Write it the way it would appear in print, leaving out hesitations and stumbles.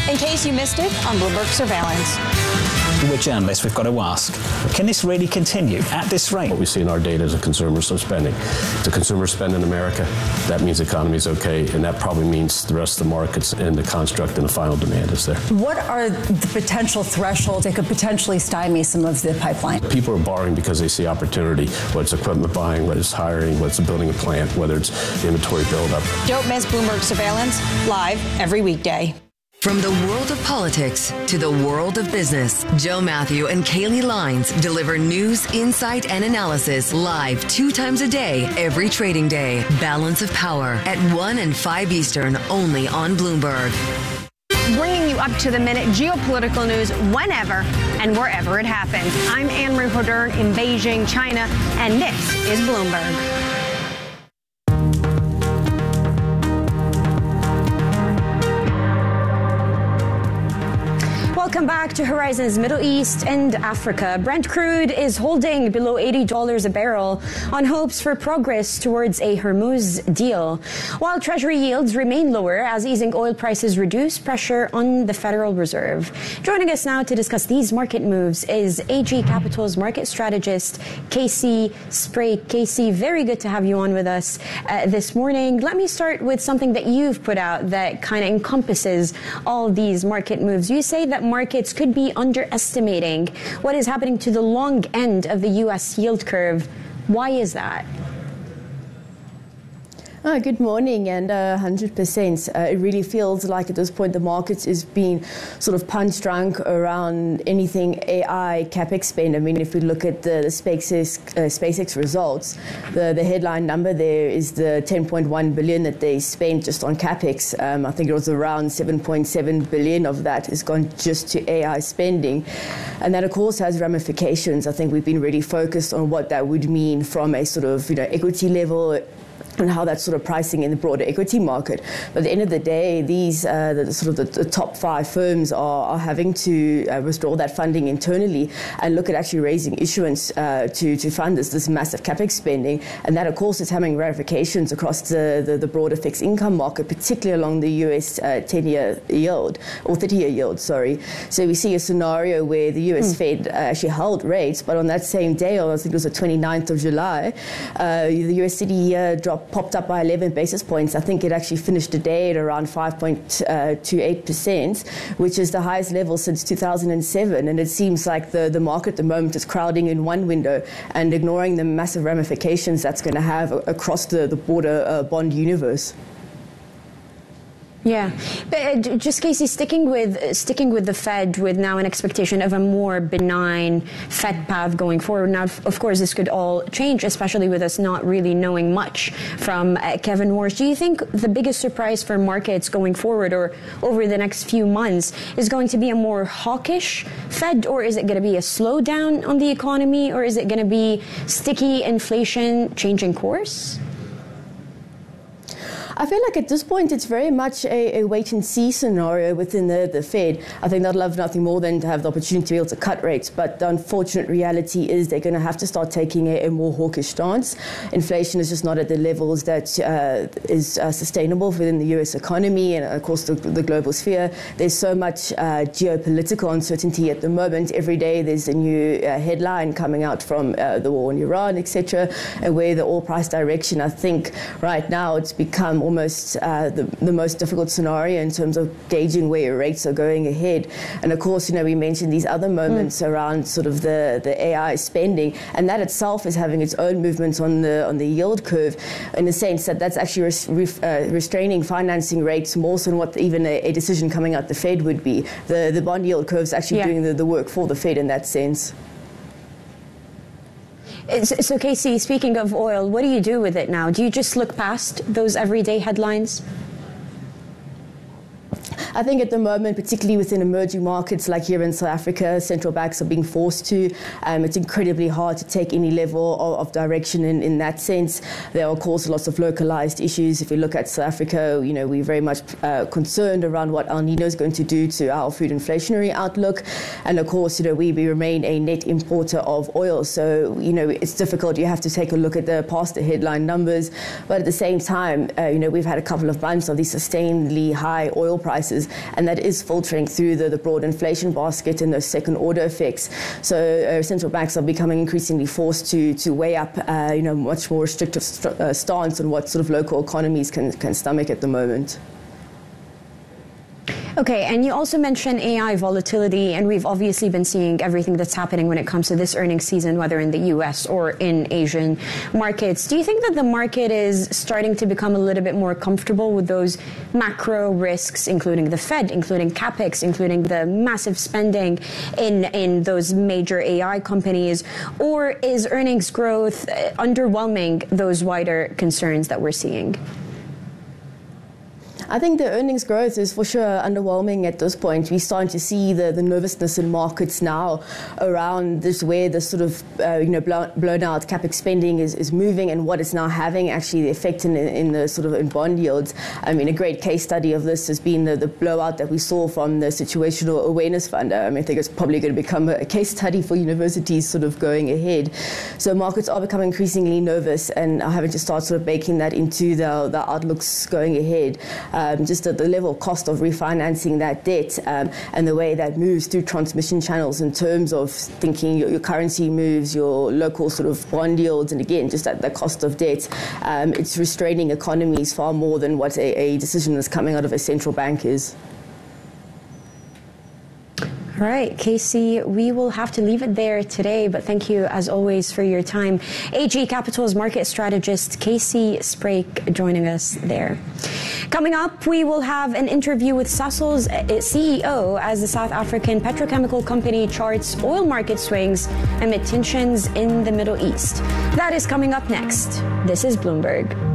In case you missed it on Bloomberg Surveillance. We're journalists, we've got to ask, can this really continue at this rate? What we see in our data is the consumers are spending. If the consumers spend in America, that means the economy is okay, and that probably means the rest of the markets and the construct and the final demand is there. What are the potential thresholds that could potentially stymie some of the pipeline? People are borrowing because they see opportunity, whether it's equipment buying, whether it's hiring, whether it's building a plant, whether it's inventory buildup. Don't miss Bloomberg Surveillance, live every weekday. From the world of politics to the world of business, Joe Matthew and Kaylee Lines deliver news, insight, and analysis live 2 times a day, every trading day. Balance of Power at 1 and 5 Eastern, only on Bloomberg. Bringing you up to the minute geopolitical news whenever and wherever it happens. I'm Anne-Marie Hodern in Beijing, China, and this is Bloomberg. Welcome back to Horizons Middle East and Africa. Brent crude is holding below $80 a barrel on hopes for progress towards a Hormuz deal, while Treasury yields remain lower as easing oil prices reduce pressure on the Federal Reserve. Joining us now to discuss these market moves is AG Capital's market strategist, Casey Sprague. Casey, very good to have you on with us this morning. Let me start with something that you've put out that kind of encompasses all these market moves. You say that markets could be underestimating what is happening to the long end of the U.S. yield curve. Why is that? Good morning, and 100%. It really feels like at this point the market is being sort of punch drunk around anything AI CapEx spend. I mean, if we look at the SpaceX results, the headline number there is the $10.1 billion that they spent just on CapEx. I think it was around $7.7 billion of that has gone just to AI spending. And that, of course, has ramifications. I think we've been really focused on what that would mean from a sort of, equity level, and how that's sort of pricing in the broader equity market. But at the end of the day, these the top 5 firms are having to withdraw that funding internally and look at actually raising issuance to fund this massive capex spending. And that, of course, is having ramifications across the broader fixed income market, particularly along the US 10-year yield, or 30-year yield, sorry. So we see a scenario where the US Fed actually held rates, but on that same day, I think it was the 29th of July, the US 30-year popped up by 11 basis points. I think it actually finished the day at around 5.28%, which is the highest level since 2007. And it seems like the market at the moment is crowding in one window and ignoring the massive ramifications that's going to have across the broader bond universe. Yeah, but just Casey, sticking with the Fed, with now an expectation of a more benign Fed path going forward. Now, of course, this could all change, especially with us not really knowing much from Kevin Warsh. Do you think the biggest surprise for markets going forward or over the next few months is going to be a more hawkish Fed, or is it going to be a slowdown on the economy, or is it going to be sticky inflation changing course? I feel like at this point it's very much a wait-and-see scenario within the Fed. I think they'd love nothing more than to have the opportunity to be able to cut rates, but the unfortunate reality is they're going to have to start taking a more hawkish stance. Inflation is just not at the levels that is sustainable within the US economy and, of course, the global sphere. There's so much geopolitical uncertainty at the moment. Every day there's a new headline coming out from the war in Iran, etc., and where the oil price direction, I think right now it's become almost the most difficult scenario in terms of gauging where your rates are going ahead. And of course, we mentioned these other moments around sort of the AI spending, and that itself is having its own movements on the yield curve, in the sense that that's actually restraining financing rates more so than what even a decision coming out the Fed would be. The bond yield curve is actually doing the work for the Fed in that sense. So, Casey, speaking of oil, what do you do with it now? Do you just look past those everyday headlines? I think at the moment, particularly within emerging markets like here in South Africa, central banks are being forced to. It's incredibly hard to take any level of direction in that sense. There are, of course, lots of localized issues. If we look at South Africa, we're very much concerned around what El Niño is going to do to our food inflationary outlook. And of course, we remain a net importer of oil. So, it's difficult. You have to take a look at past the headline numbers. But at the same time, we've had a couple of months of these sustainedly high oil prices prices, and that is filtering through the broad inflation basket and those second order effects. So central banks are becoming increasingly forced to weigh up much more restrictive stance on what sort of local economies can stomach at the moment. Okay, and you also mentioned AI volatility, and we've obviously been seeing everything that's happening when it comes to this earnings season, whether in the U.S. or in Asian markets. Do you think that the market is starting to become a little bit more comfortable with those macro risks, including the Fed, including CapEx, including the massive spending in those major AI companies, or is earnings growth underwhelming those wider concerns that we're seeing? I think the earnings growth is for sure underwhelming at this point. We're starting to see the nervousness in markets now around this, where the sort of blown out capex spending is moving, and what it's now having actually the effect in the sort of in bond yields. I mean, a great case study of this has been the blowout that we saw from the Situational Awareness Fund. I think it's probably going to become a case study for universities sort of going ahead. So markets are becoming increasingly nervous and are having to start sort of baking that into the outlooks going ahead. Just at the level cost of refinancing that debt and the way that moves through transmission channels in terms of thinking your currency moves, your local sort of bond yields, and again, just at the cost of debt, it's restraining economies far more than what a decision that's coming out of a central bank is. All right, Casey, we will have to leave it there today, but thank you as always for your time. AG Capital's market strategist Casey Sprake joining us there. Coming up, we will have an interview with Sasol's CEO as the South African petrochemical company charts oil market swings amid tensions in the Middle East. That is coming up next. This is Bloomberg.